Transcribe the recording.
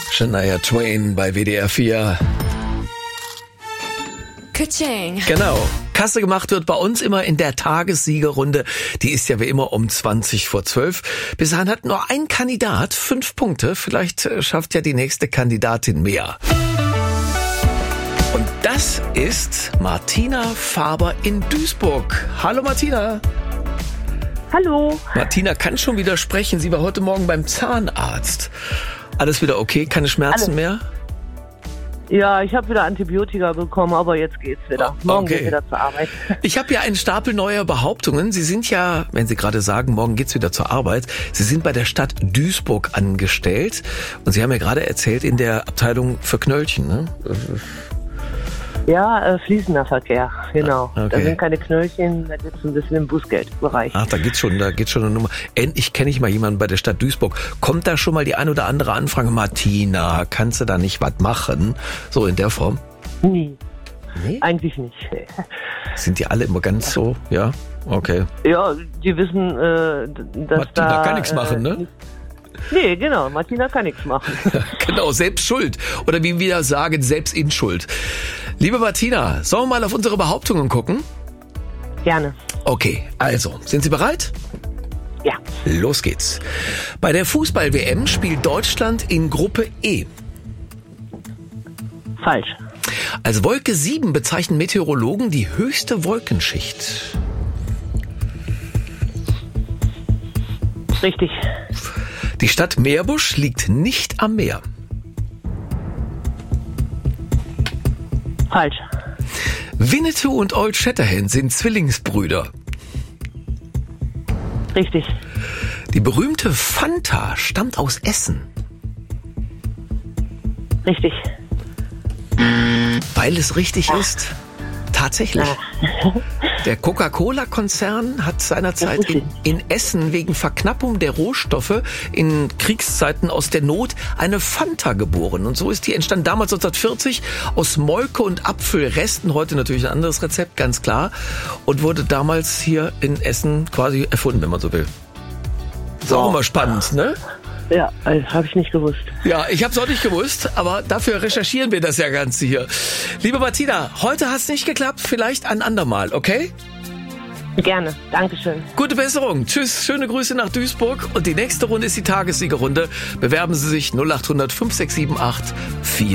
Shania Twain bei WDR 4. Ka-ching. Genau. Kasse gemacht wird bei uns immer in der Tagessiegerrunde. Die ist ja wie immer um 11:20. Bis dahin hat nur ein Kandidat 5 Punkte. Vielleicht schafft ja die nächste Kandidatin mehr. Und das ist Martina Faber in Duisburg. Hallo Martina. Hallo. Martina kann schon wieder sprechen. Sie war heute Morgen beim Zahnarzt. Alles wieder okay? Keine Schmerzen mehr? Ja, ich habe wieder Antibiotika bekommen, aber jetzt geht's wieder. Morgen geht's wieder zur Arbeit. Ich habe ja einen Stapel neuer Behauptungen. Sie sind ja, wenn Sie gerade sagen, morgen geht's wieder zur Arbeit, Sie sind bei der Stadt Duisburg angestellt. Und Sie haben ja gerade erzählt, in der Abteilung für Knöllchen, ne? Ja, fließender Verkehr, genau. Okay. Da sind keine Knöllchen, da geht's ein bisschen im Bußgeldbereich. Ach, da geht's schon eine Nummer. Endlich kenne ich mal jemanden bei der Stadt Duisburg. Kommt da schon mal die ein oder andere Anfrage? Martina, kannst du da nicht was machen? So in der Form? Nie. Nee? Eigentlich nicht. Sind die alle immer ganz so? Ja, okay. Ja, die wissen, dass Martina da... kann nichts machen, ne? Nee, genau, Martina kann nichts machen. Genau, selbst schuld. Oder wie wir sagen, selbst in Schuld. Liebe Martina, sollen wir mal auf unsere Behauptungen gucken? Gerne. Okay, also, sind Sie bereit? Ja. Los geht's. Bei der Fußball-WM spielt Deutschland in Gruppe E. Falsch. Als Wolke 7 bezeichnen Meteorologen die höchste Wolkenschicht. Richtig. Die Stadt Meerbusch liegt nicht am Meer. Falsch. Winnetou und Old Shatterhand sind Zwillingsbrüder. Richtig. Die berühmte Fanta stammt aus Essen. Richtig. Weil es richtig ist. Tatsächlich. Der Coca-Cola-Konzern hat seinerzeit in Essen wegen Verknappung der Rohstoffe in Kriegszeiten aus der Not eine Fanta geboren. Und so ist die entstanden damals 1940 aus Molke und Apfelresten. Heute natürlich ein anderes Rezept, ganz klar. Und wurde damals hier in Essen quasi erfunden, wenn man so will. Ist auch immer spannend, ne? Ja, habe ich nicht gewusst. Ja, ich habe es auch nicht gewusst, aber dafür recherchieren wir das ja Ganze hier. Liebe Martina, heute hat es nicht geklappt, vielleicht ein andermal, okay? Gerne, Dankeschön. Gute Besserung, tschüss, schöne Grüße nach Duisburg und die nächste Runde ist die Tagessiegerrunde. Bewerben Sie sich 0800 5678 4.